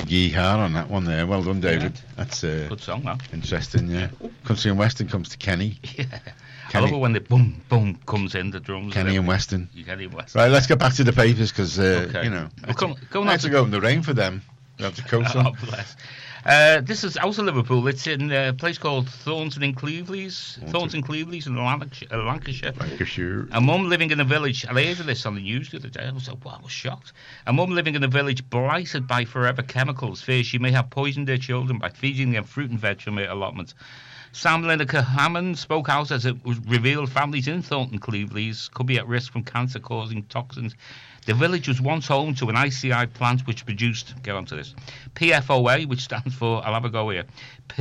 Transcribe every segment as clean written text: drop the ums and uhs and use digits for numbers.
Yeehaw on that one there. Well done, David. Yeah. That's Good song, man. interesting, yeah. Country and Western comes to Kenny. Yeah. I Kenny. love it when the boom, boom comes in, the drums. Kenny and Western. Kenny and Western. Right, let's get back to the papers because, Okay. you know, Well, go on I had to go in the rain for them. They have the coats Oh, on. bless. This is out of Liverpool. It's in a place called Thornton in Cleveleys. Thornton Cleveleys in Lancashire. Lancashire. A mum living in a village. I heard of this on the news the other day. I was like, wow, I was shocked. A mum living in a village blighted by forever chemicals fears she may have poisoned her children by feeding them fruit and veg from her allotment. Sam Lineker Hammond spoke out as it was revealed families in Thornton Cleveleys could be at risk from cancer-causing toxins. The village was once home to an ICI plant which produced, get on to this, PFOA, which stands for, I'll have a go here,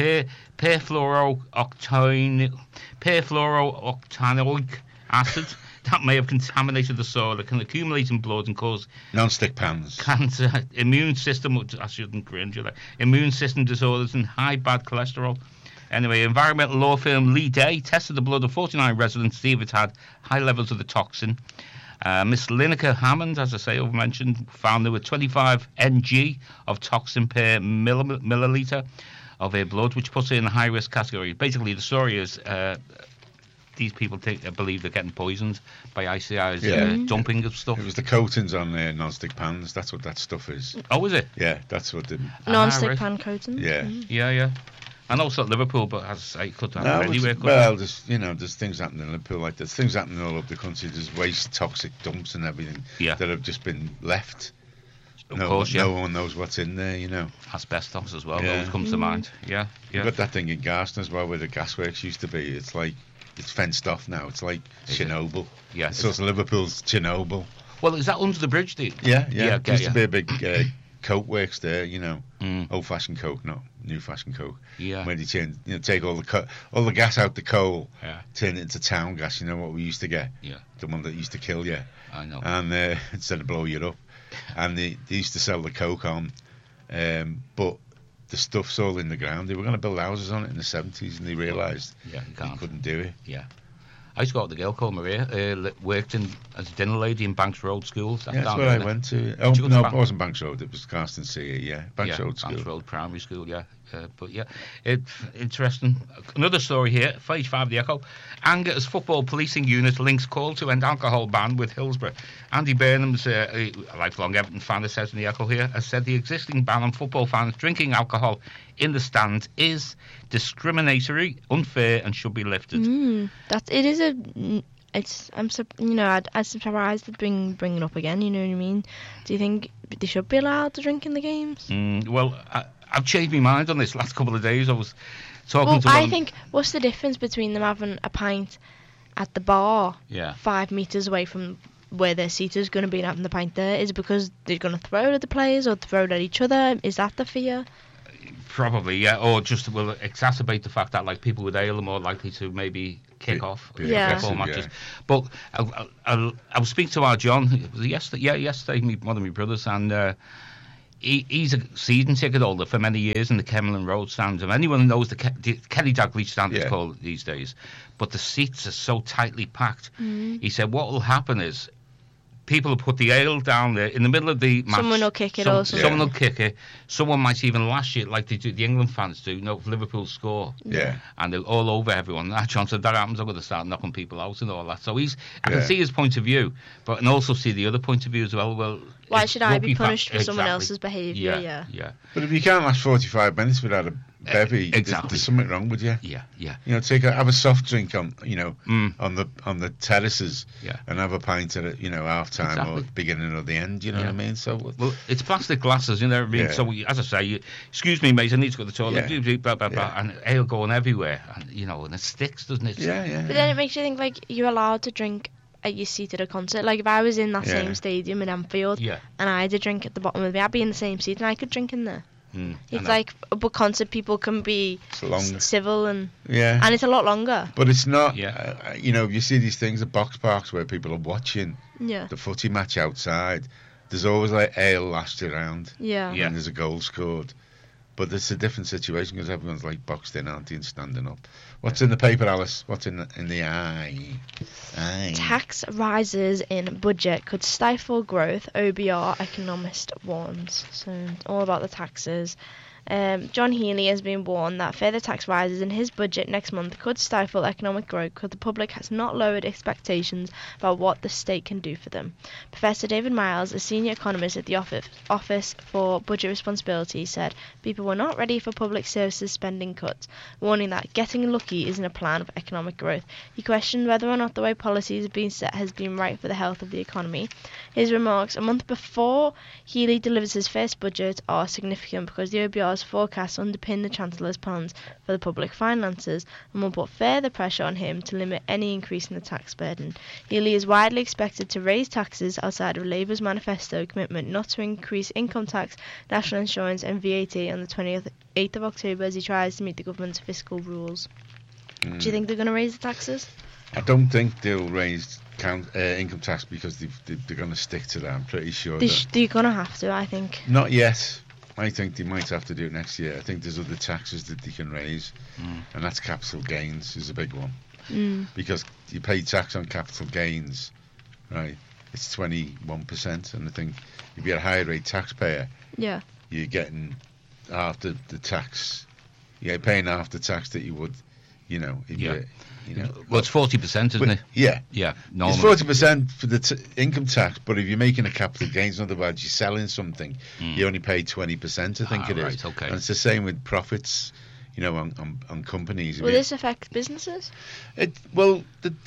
perfluorooctanoic acid that may have contaminated the soil. That can accumulate in blood and cause Non-stick pans. cancer, immune system, I shouldn't cringe, immune system disorders and high bad cholesterol. Anyway, environmental law firm Lee Day tested the blood of 49 residents to see if it had high levels of the toxin. Miss Lineker Hammond, as I say, I've mentioned, found there were 25 ng of toxin per milliliter of her blood, which puts her in the high-risk category. Basically, the story is these people believe they're getting poisoned by ICI's dumping of stuff. It was the coatings on non-stick pans. That's what that stuff is. Oh, is it? Yeah, that's what the... Non-stick right. pan coating. Yeah. Yeah. And also at Liverpool, but as I say, it could happen anywhere. There's things happening in Liverpool, like there's things happening all over the country. There's waste, toxic dumps and everything that have just been left. Of course, yeah. No one knows what's in there, you know. Asbestos as well, Yeah. always comes to mind. Yeah. You've got that thing in Garston as well, where the gasworks used to be. It's like, it's fenced off now. It's like Chernobyl. Yeah. It's sort of Liverpool's Chernobyl. Well, is that under the bridge, dude? Yeah. Okay, Used to be a big coke works there, you know. Mm. Old-fashioned coke, not new-fashioned coke. Yeah. Where they take all the gas out the coal, Yeah. turn it into town gas. You know what we used to get? Yeah. The one that used to kill you. I know. And instead of blow you up, and they used to sell the coke on, but the stuff's all in the ground. They were going to build houses on it in the 70s, and they realised you they couldn't do it. Yeah. I used to go out with a girl called Maria, worked as a dinner lady in Banks Road School. That's where I went to. Oh, no, it wasn't Banks Road. It was Carston Sea, yeah. Banks Road School. Banks Road Primary School, yeah. But yeah, interesting. Another story here, page 5 the Echo. Anger as football policing unit links call to end alcohol ban with Hillsborough. Andy Burnham's a lifelong Everton fan, it says in the Echo here, has said the existing ban on football fans drinking alcohol in the stand is discriminatory, unfair, and should be lifted. I'm surprised at bringing up again. You know what I mean? Do you think they should be allowed to drink in the games? Well, I've changed my mind on this last couple of days. I was talking to I think what's the difference between them having a pint at the bar, 5 metres away from where their seat is going to be, and having the pint there? Is it because they're going to throw it at the players or throw it at each other? Is that the fear? Probably, yeah, or just will exacerbate the fact that like people with ale are more likely to maybe kick off football matches. But I was speaking to our John yesterday, one of my brothers, and he's a season ticket holder for many years in the Kemlin Road stand, and anyone who knows the Kenny Dalglish stand is called these days, but the seats are so tightly packed. He said what will happen is people will put the ale down there in the middle of the match. Someone will kick it or something. Someone will kick it. Someone might even lash it like they do, the England fans do. If Liverpool score. Yeah. And they're all over everyone. That chance that happens, I'm going to start knocking people out and all that. So I can see his point of view, and also see the other point of view as well. Well, why should I be punished for someone else's behaviour? Yeah. But if you can't last 45 minutes without a bevy, there's something wrong with you. Yeah. You know, have a soft drink on the terraces, and have a pint at half time or beginning or the end. You know what I mean? So it's plastic glasses, you know what I mean? Yeah. So as I say, excuse me, mate, I need to go to the toilet. And ale going everywhere, and it sticks, doesn't it? Yeah. But then it makes you think like you're allowed to drink at your seat at a concert. Like if I was in that same stadium in Anfield, and I had a drink at the bottom of me, I'd be in the same seat and I could drink in there. It's like, but concert people can be civil and it's a lot longer. But it's not. You see these things at box parks where people are watching the footy match outside. There's always like ale lashed around. Yeah. And there's a goal scored. But it's a different situation because everyone's like boxed in, aren't they, and standing up. What's in the paper, Alice? What's in the eye? Tax rises in budget could stifle growth, OBR economist warns. So all about the taxes. John Healey has been warned that further tax rises in his budget next month could stifle economic growth because the public has not lowered expectations about what the state can do for them. Professor David Miles, a senior economist at the Office for Budget Responsibility, said people were not ready for public services spending cuts, warning that getting lucky isn't a plan for economic growth. He questioned whether or not the way policies have been set has been right for the health of the economy. His remarks a month before Healey delivers his first budget are significant because the OBR's forecasts underpin the Chancellor's plans for the public finances and will put further pressure on him to limit any increase in the tax burden. Healey is widely expected to raise taxes outside of Labour's manifesto commitment not to increase income tax, national insurance and VAT on the 28th of October as he tries to meet the government's fiscal rules. Do you think they're going to raise the taxes? I don't think they'll raise income tax because they're going to stick to that. I'm pretty sure. They're going to have to, I think. Not yet. I think they might have to do it next year. I think there's other taxes that they can raise, and that's capital gains is a big one. Because you pay tax on capital gains, right? It's 21%, and I think if you're a higher rate taxpayer, you're getting half the tax. You're paying half the tax that you would, if you're. Well, it's 40%, isn't it? Yeah. Yeah, normally. It's 40% for the income tax, but if you're making a capital gains, in other words, you're selling something, you only pay 20%, I think it is. Right, okay. And it's the same with profits, on companies. Will this affect businesses? It was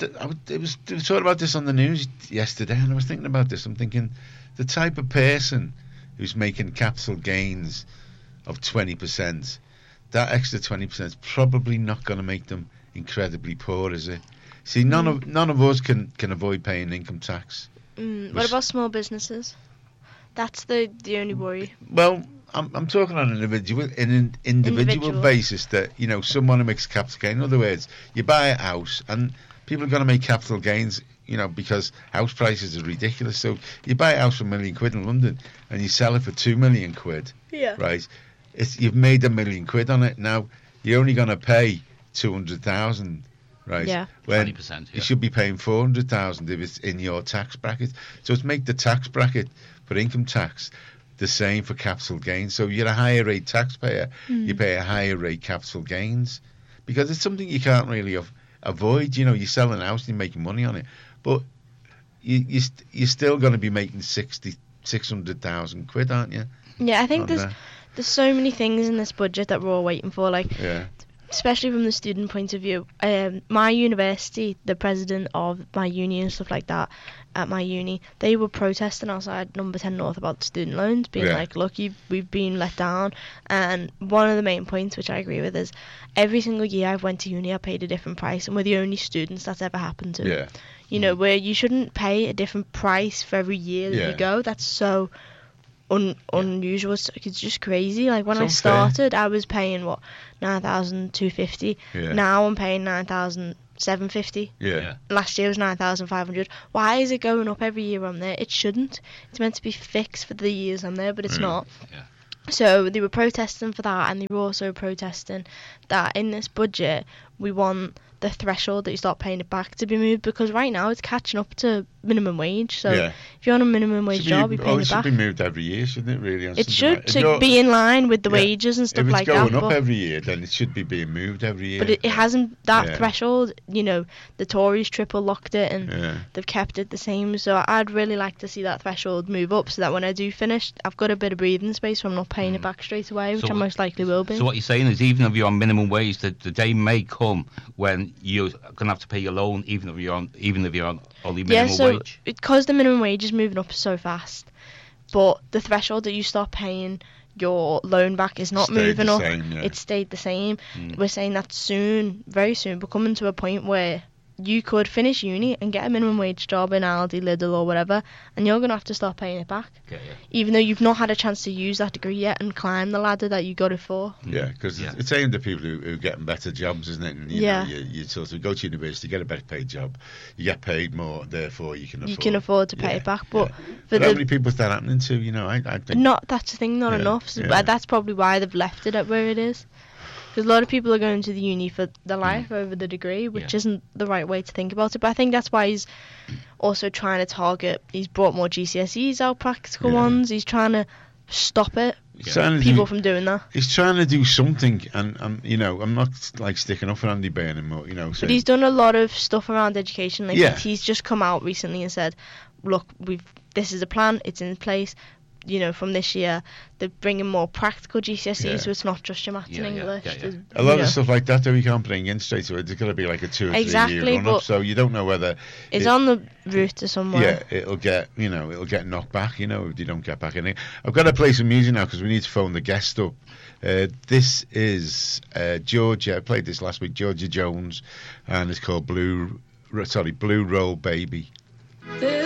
talking about this on the news yesterday, and I was thinking about this. I'm thinking the type of person who's making capital gains of 20%, that extra 20% is probably not going to make them incredibly poor, is it? See, none of us can avoid paying income tax. What about small businesses? That's the only worry. Well, I'm talking on an individual basis that someone who makes capital gain. In other words, you buy a house and people are going to make capital gains, because house prices are ridiculous. So you buy a house for £1 million in London and you sell it for £2 million. Yeah. Right. You've made £1 million on it. Now you're only going to pay 200,000, right? Yeah. When 20%. Yeah. You should be paying 400,000 if it's in your tax bracket. So it's make the tax bracket for income tax the same for capital gains. So you're a higher rate taxpayer, you pay a higher rate capital gains because it's something you can't really avoid. You're selling a house and you're making money on it, but you're still going to be making 600,000 quid, aren't you? Yeah, I think there's so many things in this budget that we're all waiting for, especially from the student point of view. My university, the president of my uni and stuff like that at my uni, they were protesting outside Number 10 North about student loans, being like, look, we've been let down. And one of the main points, which I agree with, is every single year I've went to uni, I paid a different price, and we're the only students that's ever happened to. Yeah. Where you shouldn't pay a different price for every year that you go. That's so unusual. It's just crazy. Like when I started, I was paying $9,250. Now I'm paying $9,750. Last year was $9,500. Why is it going up every year I'm there? It shouldn't. It's meant to be fixed for the years I'm there, but it's not. So they were protesting for that, and they were also protesting that in this budget we want the threshold that you start paying it back to be moved, because right now it's catching up to minimum wage. So if you're on a minimum wage job, you're paying it back. It should be moved every year, shouldn't it, really? It should, to be in line with the wages and stuff like that. If it's going up every year, then it should be being moved every year. But it hasn't, that threshold, the Tories triple locked it and they've kept it the same. So I'd really like to see that threshold move up so that when I do finish, I've got a bit of breathing space so I'm not paying it back straight away, which I most likely will be. So what you're saying is, even if you're on minimum wage, the day may come when you're going to have to pay your loan, even if you're on only minimum wage. Because the minimum wage is moving up so fast, but the threshold that you start paying your loan back is not moving up. It stayed the same. We're saying that soon, very soon, we're coming to a point where you could finish uni and get a minimum wage job in Aldi, Lidl or whatever, and you're going to have to start paying it back. Okay, yeah. Even though you've not had a chance to use that degree yet and climb the ladder that you got it for. Yeah, because it's aimed at people who are getting better jobs, isn't it? And, you know, you sort of go to university, get a better paid job, you get paid more, therefore you can afford to pay it back. But how many people is that happening to? You know, I think that's the thing, not enough. So that's probably why they've left it at where it is. Because a lot of people are going to the uni for the life over the degree, which isn't the right way to think about it. But I think that's why he's also trying to target. He's brought more GCSEs out, practical ones. He's trying to stop it. People from doing that. He's trying to do something, and you know, I'm not like sticking up for Andy Burnham, or you know. But he's done a lot of stuff around education. Like he's just come out recently and said, "Look, this is a plan. It's in place. You know, from this year, they're bringing more practical GCSEs, so it's not just your maths and English. A lot of stuff like that, though, you can't bring in straight away. There's got to be like a 2 or 3 year run up, so you don't know whether it's on the route to somewhere. Yeah, it'll get knocked back. You know, if you don't get back in it. I've got to play some music now because we need to phone the guest up. This is Georgia. I played this last week. Georgia Jones, and it's called Blue Roll Baby.